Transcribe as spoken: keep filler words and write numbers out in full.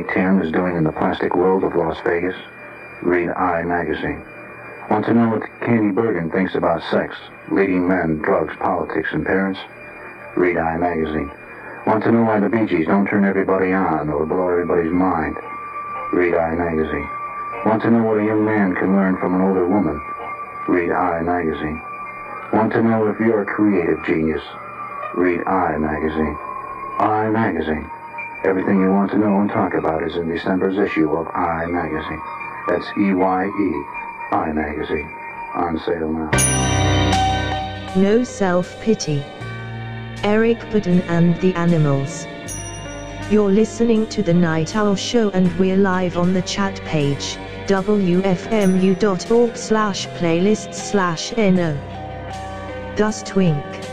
Tim is doing in the plastic world of Las Vegas? Read I Magazine. Want to know what Katie Bergen thinks about sex, leading men, drugs, politics, and parents? Read I Magazine. Want to know why the Bee Gees don't turn everybody on or blow everybody's mind? Read I Magazine. Want to know what a young man can learn from an older woman? Read I Magazine. Want to know if you're a creative genius? Read I Magazine. I Magazine. Everything you want to know and talk about is in December's issue of I Magazine. That's E Y E, I Magazine. On sale now. No self-pity. Eric Burdon and the Animals. You're listening to The Night Owl Show and we're live on the chat page, w f m u dot org slash playlists slash n o. Das Twink.